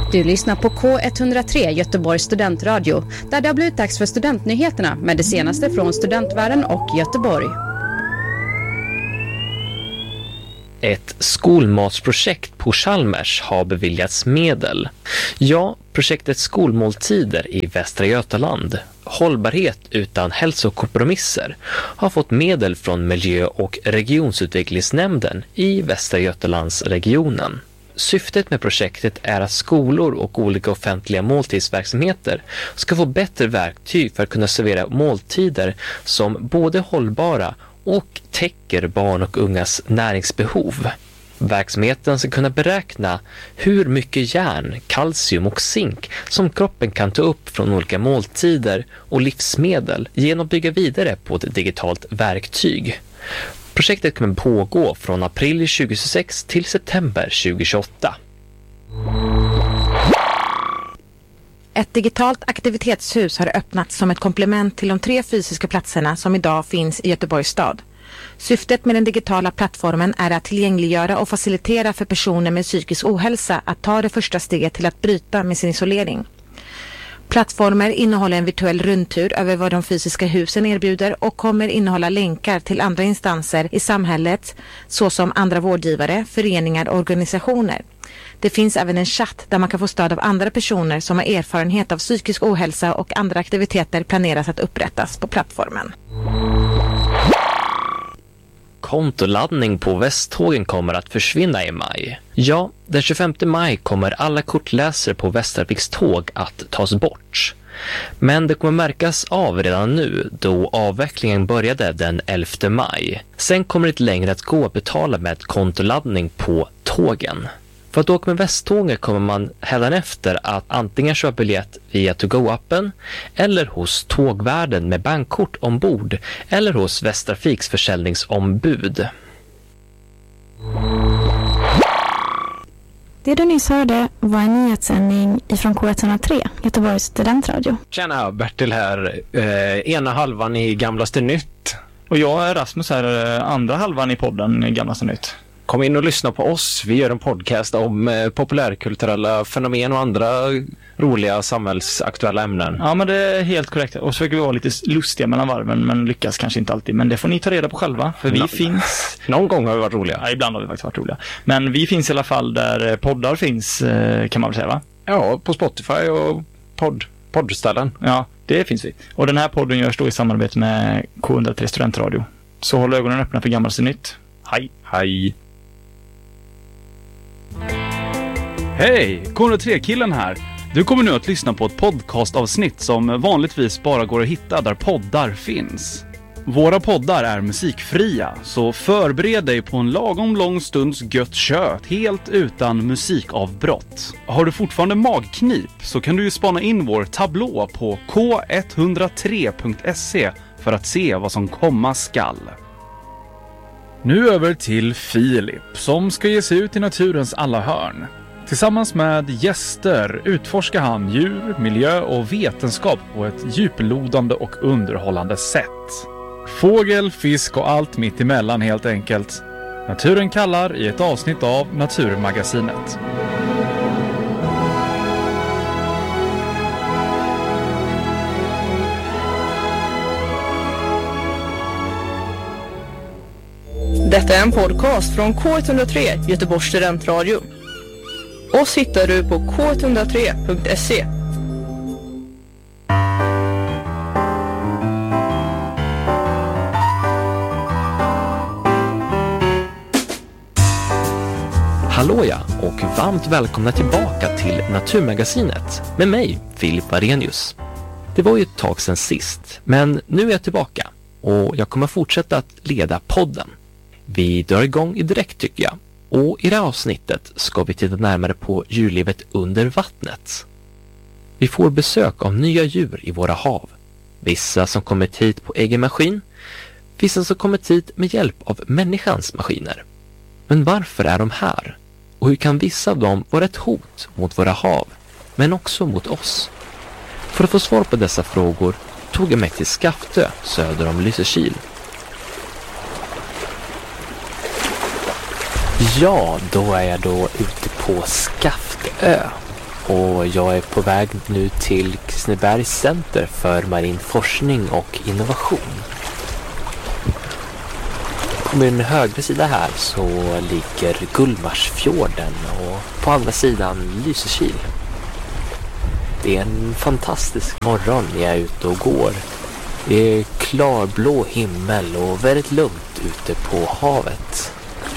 Du lyssnar på K103 Göteborgs studentradio, där det har blivit dags för studentnyheterna med det senaste från studentvärlden och Göteborg. Ett skolmatsprojekt på Chalmers har beviljats medel. Ja, projektet Skolmåltider i Västra Götaland, hållbarhet utan hälsokompromisser, har fått medel från miljö- och regionsutvecklingsnämnden i Västra Götalandsregionen. Syftet med projektet är att skolor och olika offentliga måltidsverksamheter ska få bättre verktyg för att kunna servera måltider som både hållbara och täcker barn och ungas näringsbehov. Verksamheten ska kunna beräkna hur mycket järn, kalcium och zink som kroppen kan ta upp från olika måltider och livsmedel genom att bygga vidare på ett digitalt verktyg. Projektet kommer pågå från april 2026 till september 2028. Ett digitalt aktivitetshus har öppnats som ett komplement till de 3 fysiska platserna som idag finns i Göteborgs stad. Syftet med den digitala plattformen är att tillgängliggöra och facilitera för personer med psykisk ohälsa att ta det första steget till att bryta med sin isolering. Plattformer innehåller en virtuell rundtur över vad de fysiska husen erbjuder och kommer innehålla länkar till andra instanser i samhället såsom andra vårdgivare, föreningar och organisationer. Det finns även en chatt där man kan få stöd av andra personer som har erfarenhet av psykisk ohälsa, och andra aktiviteter planeras att upprättas på plattformen. Kontoladdning på Västtågen kommer att försvinna i maj. Ja, den 25 maj kommer alla kortläsare på Västerviks tåg att tas bort. Men det kommer märkas av redan nu, då avvecklingen började den 11 maj. Sen kommer det inte längre att gå att betala med kontoladdning på tågen. För att åka med Västtågen kommer man hädanefter att antingen köpa biljett via To-Go-appen eller hos tågvärden med bankkort ombord eller hos Västtrafiks försäljningsombud. Det du nyss hörde var en nyhetssändning ifrån K103, Göteborgs studentradio. Tjena, Bertil här. Ena halvan i Gamlaste Nytt. Och jag är Rasmus här, andra halvan i podden Gamlaste Nytt. Kom in och lyssna på oss. Vi gör en podcast om populärkulturella fenomen och andra roliga samhällsaktuella ämnen. Ja, men det är helt korrekt. Och så försöker vi vara lite lustiga mellan varven, men lyckas kanske inte alltid. Men det får ni ta reda på själva, för vi finns... Någon gång har vi varit roliga. Ja, ibland har vi faktiskt varit roliga. Men vi finns i alla fall där poddar finns, kan man väl säga, va? Ja, på Spotify och poddställen. Ja, det finns vi. Och den här podden görs då i samarbete med K103 studentradio. Så håll ögonen öppna för Gamlaste Nytt. Hej! Hej! Hej, K103-killen här. Du kommer nu att lyssna på ett podcastavsnitt som vanligtvis bara går att hitta där poddar finns. Våra poddar är musikfria, så förbered dig på en lagom lång stunds gött kött helt utan musikavbrott. Har du fortfarande magknip så kan du ju spana in vår tablå på k103.se för att se vad som komma skall. Nu över till Filip som ska ge sig ut i naturens alla hörn. Tillsammans med gäster utforskar han djur, miljö och vetenskap på ett djuplodande och underhållande sätt. Fågel, fisk och allt mitt emellan helt enkelt. Naturen kallar i ett avsnitt av Naturmagasinet. Detta är en podcast från K103 Göteborgs studentradio. Oss hittar du på k103.se. Hallå ja, och varmt välkomna tillbaka till Naturmagasinet med mig, Filip Varenius. Det var ju ett tag sedan sist, men nu är jag tillbaka och jag kommer fortsätta att leda podden. Vi drar igång i direkt tycker jag. Och i det här avsnittet ska vi titta närmare på djurlivet under vattnet. Vi får besök av nya djur i våra hav. Vissa som kommit hit på egen maskin. Vissa som kommit hit med hjälp av människans maskiner. Men varför är de här? Och hur kan vissa av dem vara ett hot mot våra hav, men också mot oss? För att få svar på dessa frågor tog jag mig till Skaftö söder om Lysekil. Ja, då är jag ute på Skaftö. och jag är på väg nu till Kristinebergs center för marin forskning och innovation. På min högra sida här så ligger Gullmarsfjorden och på andra sidan Lysekil. Det är en fantastisk morgon när jag är ute och går. Det är klarblå himmel och väldigt lugnt ute på havet.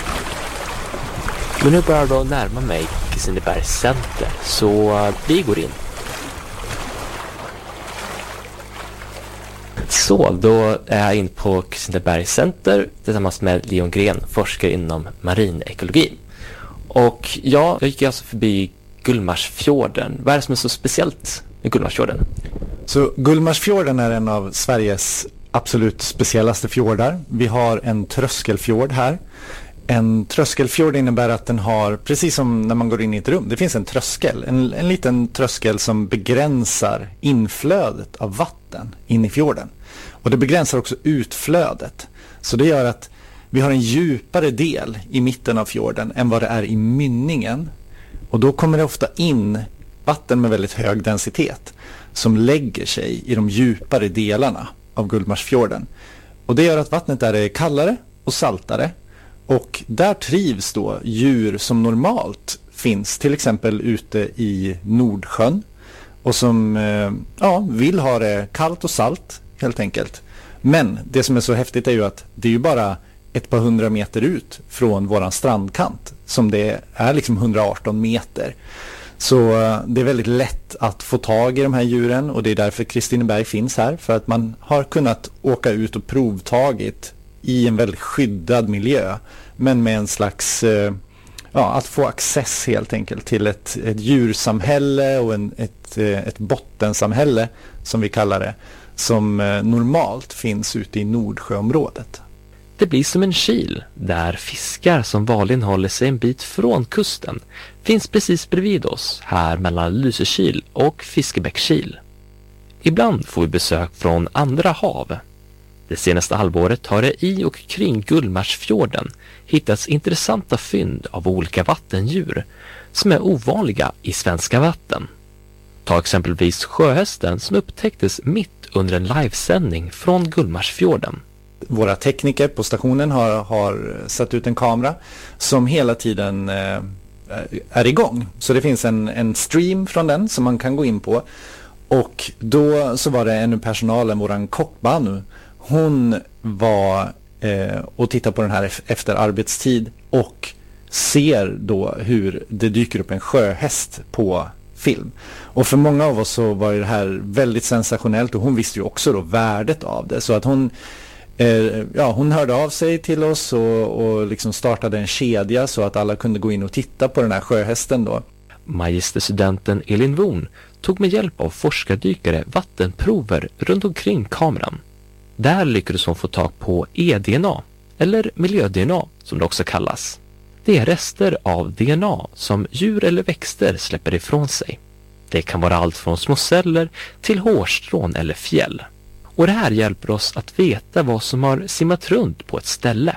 Men nu börjar jag närma mig Kristinebergs center, så vi går in. Så, då är jag in på Kristinebergs center tillsammans med Leon Gren, forskare inom marinekologi. Och ja, jag gick alltså förbi Gullmarsfjorden. Vad är det som är så speciellt med Gullmarsfjorden? Så Gullmarsfjorden är en av Sveriges absolut speciellaste fjordar. Vi har en tröskelfjord här. En tröskelfjord innebär att den har, precis som när man går in i ett rum, det finns en tröskel. En liten tröskel som begränsar inflödet av vatten in i fjorden. Och det begränsar också utflödet. Så det gör att vi har en djupare del i mitten av fjorden än vad det är i mynningen. Och då kommer det ofta in vatten med väldigt hög densitet som lägger sig i de djupare delarna av Gullmarsfjorden. Och det gör att vattnet där är kallare och saltare. Och där trivs då djur som normalt finns till exempel ute i Nordsjön och som vill ha det kallt och salt helt enkelt. Men det som är så häftigt är ju att det är ju bara ett par 100 meter ut från våran strandkant som det är liksom 118 meter. Så det är väldigt lätt att få tag i de här djuren och det är därför Kristineberg finns här, för att man har kunnat åka ut och provtagit i en väldigt skyddad miljö, men med en slags att få access helt enkelt till ett djursamhälle och ett bottensamhälle som vi kallar det, som normalt finns ute i Nordsjöområdet. Det blir som en kil där fiskar som vanligen håller sig en bit från kusten finns precis bredvid oss här mellan Lysekil och Fiskebäckskil. Ibland får vi besök från andra hav. Det senaste halvåret har det i och kring Gullmarsfjorden hittats intressanta fynd av olika vattendjur som är ovanliga i svenska vatten. Ta exempelvis sjöhästen som upptäcktes mitt under en livesändning från Gullmarsfjorden. Våra tekniker på stationen har satt ut en kamera som hela tiden är igång. Så det finns en stream från den som man kan gå in på. Och då så var det en ur personalen, våran kock Banu. Hon var och tittade på den här efter arbetstid och ser då hur det dyker upp en sjöhäst på film. Och för många av oss så var det här väldigt sensationellt och hon visste ju också då värdet av det. Så att hon hörde av sig till oss och liksom startade en kedja så att alla kunde gå in och titta på den här sjöhästen då. Magisterstudenten Elin Wohn tog med hjälp av forskardykare vattenprover runt omkring kameran. Där lyckades hon få tag på eDNA, eller miljö-DNA som det också kallas. Det är rester av DNA som djur eller växter släpper ifrån sig. Det kan vara allt från små celler till hårstrån eller fjäll. Och det här hjälper oss att veta vad som har simmat runt på ett ställe.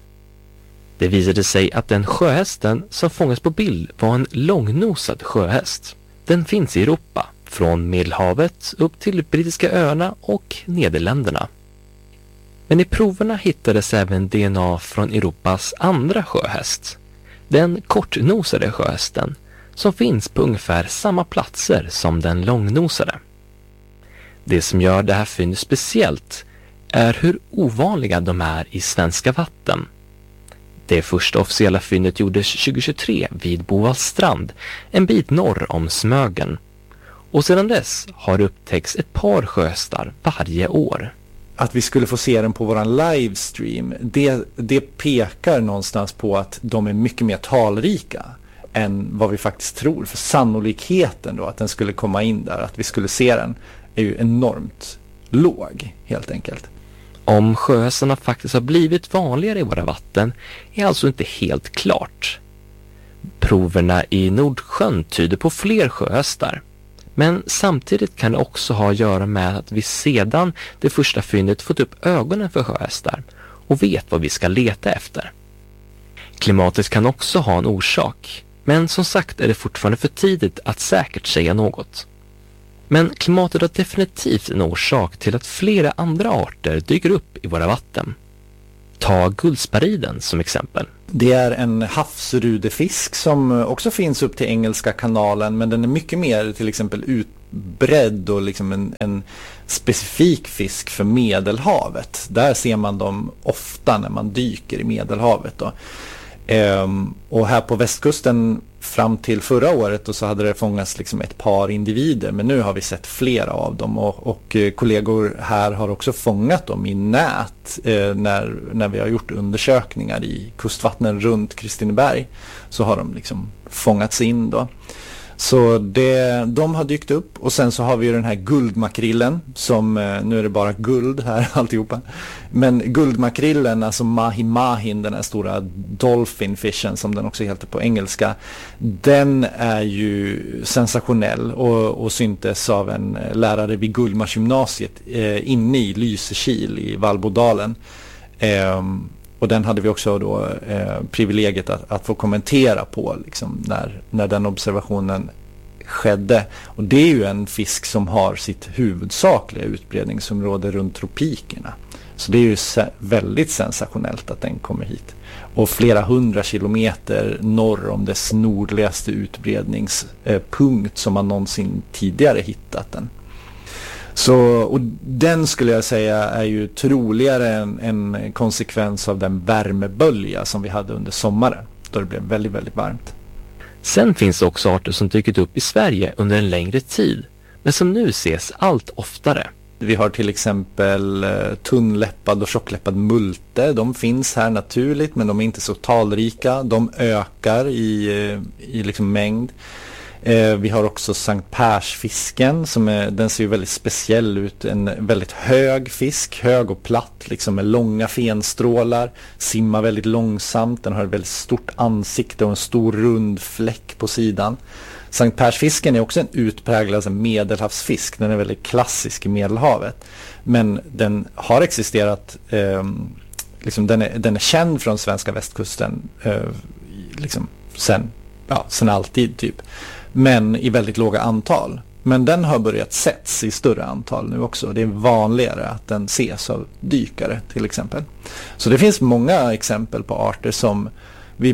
Det visade sig att den sjöhästen som fångas på bild var en långnosad sjöhäst. Den finns i Europa, från Medelhavet upp till Brittiska öarna och Nederländerna. Men i proverna hittades även DNA från Europas andra sjöhäst, den kortnosade sjöhästen, som finns på ungefär samma platser som den långnosade. Det som gör det här fyndet speciellt är hur ovanliga de är i svenska vatten. Det första officiella fyndet gjordes 2023 vid Bovallstrand, en bit norr om Smögen. Och sedan dess har det upptäckts ett par sjöhästar varje år. Att vi skulle få se den på våran livestream, det pekar någonstans på att de är mycket mer talrika än vad vi faktiskt tror. För sannolikheten då att den skulle komma in där, att vi skulle se den, är ju enormt låg helt enkelt. Om sjöhästarna faktiskt har blivit vanligare i våra vatten är alltså inte helt klart. Proverna i Nordsjön tyder på fler sjöhästar. Men samtidigt kan det också ha att göra med att vi sedan det första fyndet fått upp ögonen för sjöhästar och vet vad vi ska leta efter. Klimatet kan också ha en orsak, Men som sagt är det fortfarande för tidigt att säkert säga något. Men klimatet är definitivt en orsak till att flera andra arter dyker upp i våra vatten. Ta guldspariden som exempel. Det är en havsrudefisk som också finns upp till Engelska kanalen, men den är mycket mer till exempel utbredd och liksom en specifik fisk för Medelhavet. Där ser man dem ofta när man dyker i Medelhavet då. Och här på västkusten fram till förra året då, så hade det fångats liksom ett par individer, men nu har vi sett flera av dem och kollegor här har också fångat dem i nät när vi har gjort undersökningar i kustvattnen runt Kristineberg, så har de liksom fångats in då. Så de har dykt upp, och sen så har vi ju den här guldmakrillen som, nu är det bara guld här alltihopa, men guldmakrillen, alltså mahi-mahin, den här stora dolphinfishen som den också heter på engelska, den är ju sensationell och syntes av en lärare vid Gullmarsgymnasiet inne i Lysekil i Vallbodalen. Och den hade vi också då privilegiet att få kommentera på liksom, när den observationen skedde. Och det är ju en fisk som har sitt huvudsakliga utbredningsområde runt tropikerna. Så det är ju väldigt sensationellt att den kommer hit. Och flera 100 kilometer norr om dess nordligaste utbredningspunkt som man någonsin tidigare hittat den. Så, och den skulle jag säga är ju troligare en konsekvens av den värmebölja som vi hade under sommaren, då det blev väldigt, väldigt varmt. Sen finns det också arter som dykt upp i Sverige under en längre tid, men som nu ses allt oftare. Vi har till exempel tunnläppad och tjockläppad multe. De finns här naturligt, men de är inte så talrika. De ökar i liksom mängd. Vi har också Sankt Persfisken, den ser ju väldigt speciell ut, en väldigt hög fisk, hög och platt liksom, med långa fenstrålar, simmar väldigt långsamt, den har ett väldigt stort ansikte och en stor rund fläck på sidan. Sankt Persfisken är också en utpräglad medelhavsfisk, den är väldigt klassisk i Medelhavet, men den har existerat, liksom, den är känd från svenska västkusten liksom, sen alltid typ. Men i väldigt låga antal. Men den har börjat sätts i större antal nu också. Det är vanligare att den ses av dykare till exempel. Så det finns många exempel på arter som vi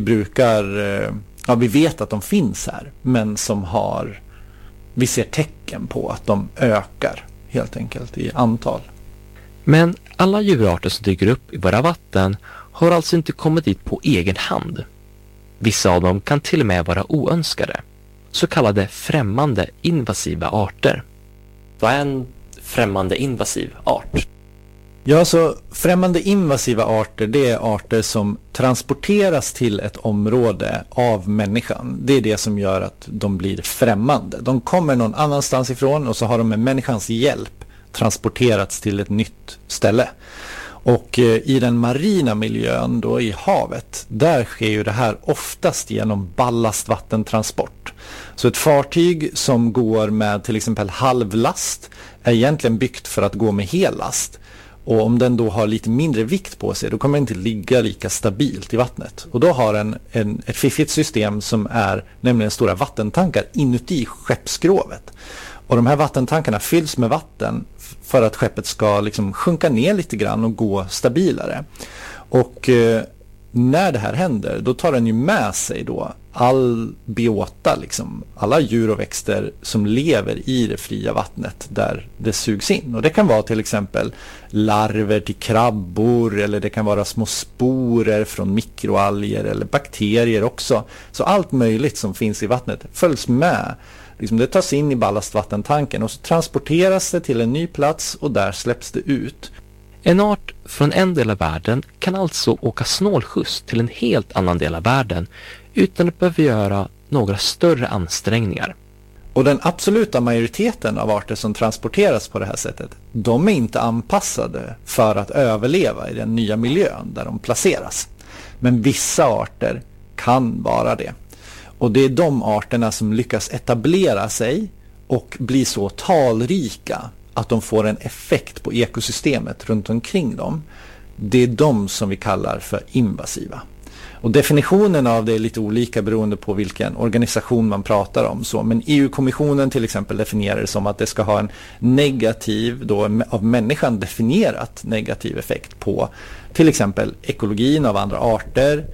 vi vet att de finns här, men vi ser tecken på att de ökar helt enkelt i antal. Men alla djurarter som dyker upp i våra vatten har alltså inte kommit dit på egen hand. Vissa av dem kan till och med vara oönskade. Så kallade främmande invasiva arter. Vad är en främmande invasiv art? Ja, så främmande invasiva arter, det är arter som transporteras till ett område av människan. Det är det som gör att de blir främmande. De kommer någon annanstans ifrån och så har de med människans hjälp transporterats till ett nytt ställe. Och i den marina miljön då i havet, där sker ju det här oftast genom ballastvattentransport. Så ett fartyg som går med till exempel halvlast är egentligen byggt för att gå med hellast. Och om den då har lite mindre vikt på sig, då kommer den inte ligga lika stabilt i vattnet. Och då har den ett fiffigt system som är nämligen stora vattentankar inuti skeppsskrovet. Och de här vattentankarna fylls med vatten för att skeppet ska liksom sjunka ner lite grann och gå stabilare. Och när det här händer, då tar den ju med sig då all biota, liksom, alla djur och växter som lever i det fria vattnet där det sugs in. Och det kan vara till exempel larver till krabbor, eller det kan vara små sporer från mikroalger eller bakterier också. Så allt möjligt som finns i vattnet följs med. Liksom det tas in i ballastvattentanken och så transporteras det till en ny plats och där släpps det ut. En art från en del av världen kan alltså åka snålskjuts till en helt annan del av världen utan att behöva göra några större ansträngningar. Och den absoluta majoriteten av arter som transporteras på det här sättet, de är inte anpassade för att överleva i den nya miljön där de placeras. Men vissa arter kan vara det. Och det är de arterna som lyckas etablera sig och bli så talrika att de får en effekt på ekosystemet runt omkring dem. Det är de som vi kallar för invasiva. Och definitionen av det är lite olika beroende på vilken organisation man pratar om. Så, men EU-kommissionen till exempel definierar det som att det ska ha en negativ, då, av människan definierat negativ effekt på till exempel ekologin av andra arter,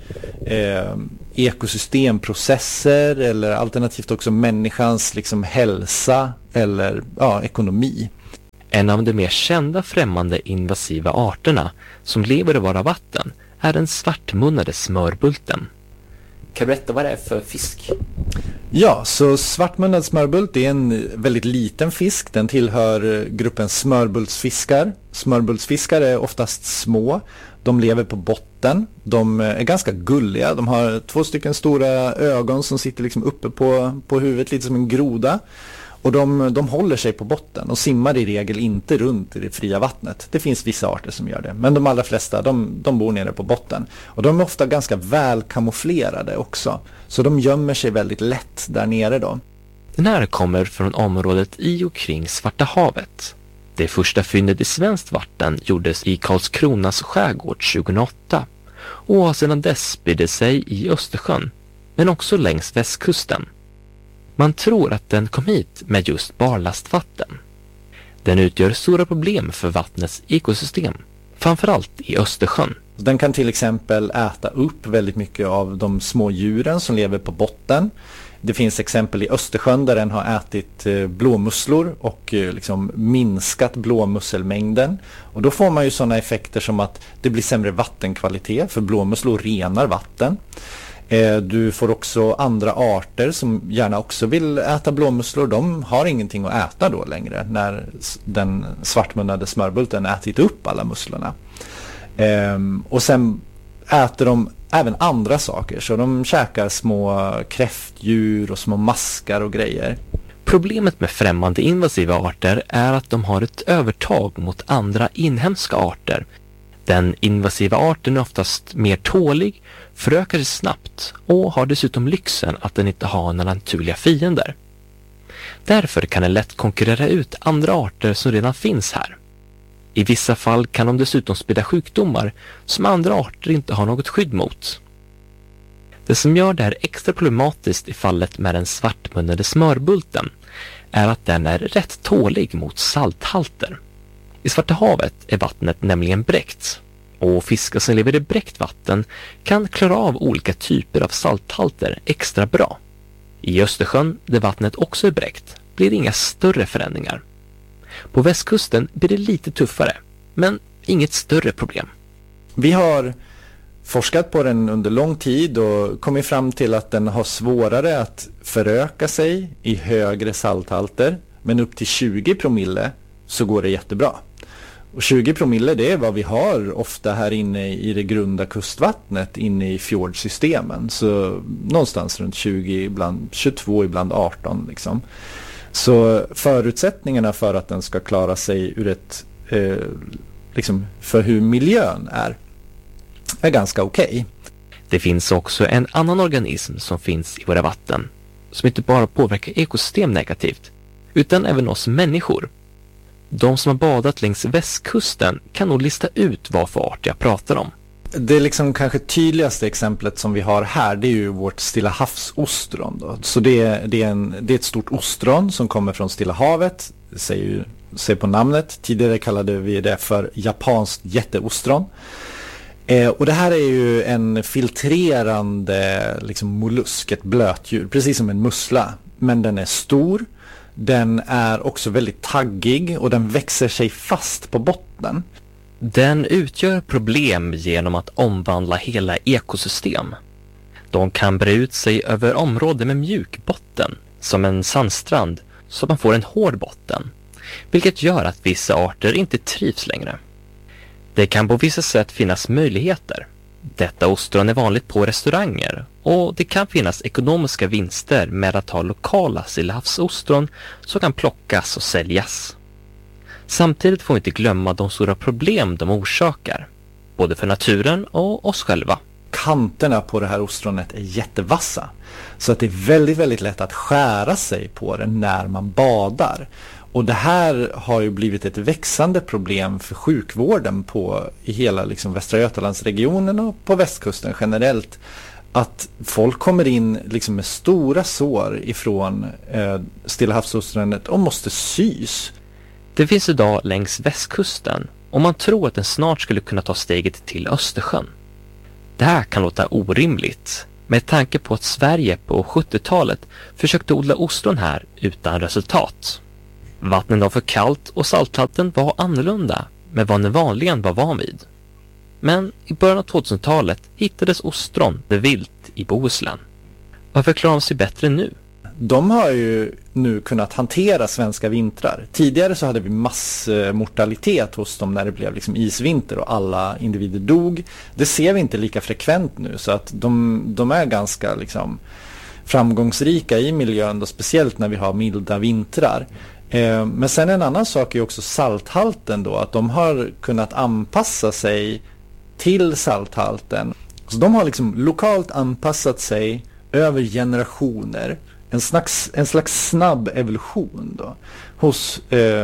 ekosystemprocesser eller alternativt också människans liksom hälsa eller ekonomi. En av de mer kända främmande invasiva arterna som lever i våra vatten är den svartmunnade smörbulten. Kan du berätta vad det är för fisk? Ja, så svartmunnad smörbult är en väldigt liten fisk. Den tillhör gruppen smörbultsfiskar. Smörbultsfiskar är oftast små. De lever på botten. De är ganska gulliga. De har 2 stycken stora ögon som sitter liksom uppe på huvudet, lite som en groda. Och de håller sig på botten och simmar i regel inte runt i det fria vattnet. Det finns vissa arter som gör det. Men de allra flesta, de bor nere på botten. Och de är ofta ganska väl kamouflerade också. Så de gömmer sig väldigt lätt där nere då. Den här kommer från området i och kring Svarta havet. Det första fyndet i svenskt vatten gjordes i Karlskronas skärgård 2008 och har sedan dess spridit sig i Östersjön, men också längs västkusten. Man tror att den kom hit med just barlastvatten. Den utgör stora problem för vattnets ekosystem, framförallt i Östersjön. Den kan till exempel äta upp väldigt mycket av de små djuren som lever på botten. Det finns exempel i Östersjön där den har ätit blåmusslor och liksom minskat blåmusselmängden. Och då får man ju sådana effekter som att det blir sämre vattenkvalitet, för blåmusslor renar vatten. Du får också andra arter som gärna också vill äta blåmusslor. De har ingenting att äta då längre när den svartmunnade smörbulten ätit upp alla musslorna. Och sen äter de även andra saker. Så de käkar små kräftdjur och små maskar och grejer. Problemet med främmande invasiva arter är att de har ett övertag mot andra inhemska arter. Den invasiva arten är oftast mer tålig, förökar sig snabbt och har dessutom lyxen att den inte har några naturliga fiender. Därför kan den lätt konkurrera ut andra arter som redan finns här. I vissa fall kan de dessutom sprida sjukdomar som andra arter inte har något skydd mot. Det som gör det här extra problematiskt i fallet med den svartmunnade smörbulten är att den är rätt tålig mot salthalter. I Svarta havet är vattnet nämligen bräckt och fiskar som lever i bräckt vatten kan klara av olika typer av salthalter extra bra. I Östersjön, där vattnet också är bräckt, blir det inga större förändringar. På västkusten blir det lite tuffare, men inget större problem. Vi har forskat på den under lång tid och kommit fram till att den har svårare att föröka sig i högre salthalter, men upp till 20 promille så går det jättebra. Och 20 promille, det är vad vi har ofta här inne i det grunda kustvattnet inne i fjordsystemen. Så någonstans runt 20, ibland 22, ibland 18 liksom. Så förutsättningarna för att den ska klara sig ur ett liksom för hur miljön är ganska okej. Det finns också en annan organism som finns i våra vatten som inte bara påverkar ekosystem negativt utan även oss människor. De som har badat längs västkusten kan nog lista ut vad för art jag pratar om. Det liksom kanske tydligaste exemplet som vi har här, det är ju vårt Stilla havsostron då. Så det är ett stort ostron som kommer från Stilla havet, säger på namnet. Tidigare kallade vi det för japanskt jätteostron. Och det här är ju en filtrerande liksom mollusk, ett blötdjur, precis som en mussla. Men den är stor, den är också väldigt taggig och den växer sig fast på botten. Den utgör problem genom att omvandla hela ekosystem. De kan bre ut sig över områden med mjuk botten, som en sandstrand, så man får en hård botten, vilket gör att vissa arter inte trivs längre. Det kan på vissa sätt finnas möjligheter. Detta ostron är vanligt på restauranger och det kan finnas ekonomiska vinster med att ha lokala stillehavsostron som kan plockas och säljas. Samtidigt får vi inte glömma de stora problem de orsakar, både för naturen och oss själva. Kanterna på det här ostronet är jättevassa, så att det är väldigt, väldigt lätt att skära sig på den när man badar. Och det här har ju blivit ett växande problem för sjukvården i hela liksom Västra Götalandsregionen och på västkusten generellt. Att folk kommer in liksom med stora sår ifrån Stilla havsostrandet och måste sys. Det finns idag längs västkusten och man tror att den snart skulle kunna ta steget till Östersjön. Det här kan låta orimligt med tanke på att Sverige på 70-talet försökte odla ostron här utan resultat. Vattnet var för kallt och salthalten var annorlunda med vad den vanligen var van vid. Men i början av 2000-talet hittades ostron vilt i Bohuslän. Varför klarar de sig bättre nu? De har ju nu kunnat hantera svenska vintrar. Tidigare så hade vi massmortalitet hos dem när det blev liksom isvinter och alla individer dog. Det ser vi inte lika frekvent nu, så att de är ganska liksom framgångsrika i miljön, och speciellt när vi har milda vintrar. Men sen en annan sak är också salthalten då, att de har kunnat anpassa sig till salthalten. Så de har liksom lokalt anpassat sig över generationer. En slags snabb evolution då, hos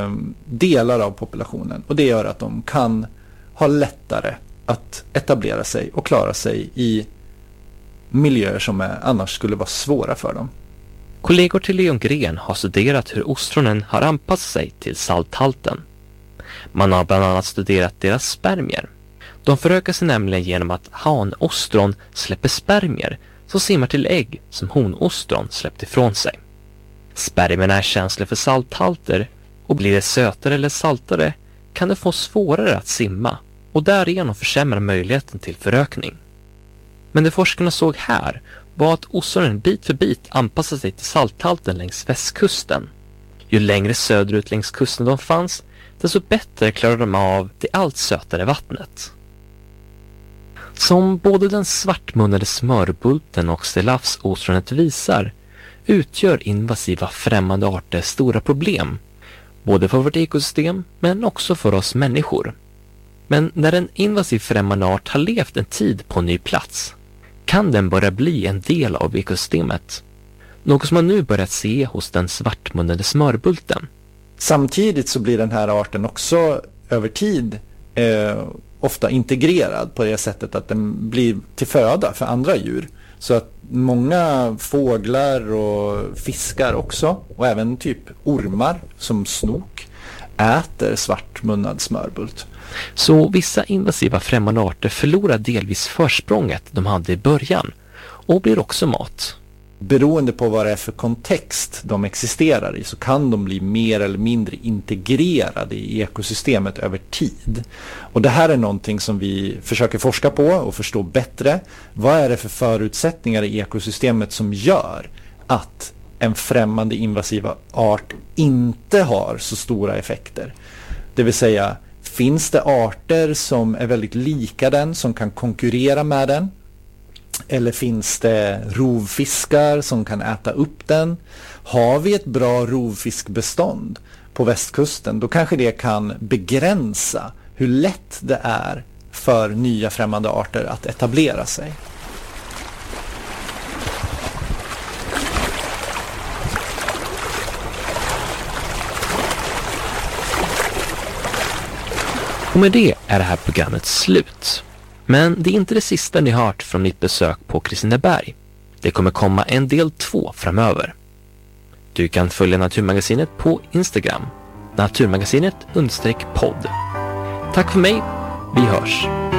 delar av populationen. Och det gör att de kan ha lättare att etablera sig och klara sig i miljöer som annars skulle vara svåra för dem. Kollegor till Leon Gren har studerat hur ostronen har anpassat sig till salthalten. Man har bland annat studerat deras spermier. De förökar sig nämligen genom att hanostron släpper spermier som simmar till ägg som honostron släppt ifrån sig. Spermierna är känsliga för salthalter, och blir det sötare eller saltare kan det få svårare att simma och därigenom försämra möjligheten till förökning. Men det forskarna såg här var att ostronen bit för bit anpassade sig till salthalten längs västkusten. Ju längre söderut längs kusten de fanns, desto bättre klarade de av det allt sötare vattnet. Som både den svartmunnade smörbulten och stillahavsostronet visar, utgör invasiva främmande arter stora problem, både för vårt ekosystem men också för oss människor. Men när en invasiv främmande art har levt en tid på en ny plats, kan den börja bli en del av ekosystemet. Något som man nu börjat se hos den svartmunnade smörbulten. Samtidigt så blir den här arten också över tid ofta integrerad på det sättet att den blir till föda för andra djur. Så att många fåglar och fiskar också, och även typ ormar som snok, äter svartmunnad smörbult. Så vissa invasiva främmande arter förlorar delvis försprånget de hade i början och blir också mat. Beroende på vad det är för kontext de existerar i så kan de bli mer eller mindre integrerade i ekosystemet över tid. Och det här är någonting som vi försöker forska på och förstå bättre. Vad är det för förutsättningar i ekosystemet som gör att en främmande invasiva art inte har så stora effekter? Det vill säga, finns det arter som är väldigt lika den, som kan konkurrera med den? Eller finns det rovfiskar som kan äta upp den? Har vi ett bra rovfiskbestånd på västkusten, då kanske det kan begränsa hur lätt det är för nya främmande arter att etablera sig. Och med det är det här programmet slut. Men det är inte det sista ni hört från mitt besök på Kristineberg. Det kommer komma en del 2 framöver. Du kan följa Naturmagasinet på Instagram. Naturmagasinet_podd. Tack för mig. Vi hörs.